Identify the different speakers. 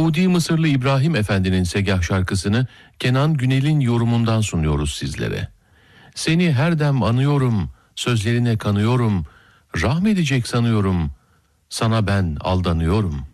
Speaker 1: Suudi Mısırlı İbrahim Efendi'nin Segah şarkısını Kenan Günel'in yorumundan sunuyoruz sizlere. Seni her dem anıyorum, sözlerine kanıyorum, rahmedecek sanıyorum, sana ben aldanıyorum.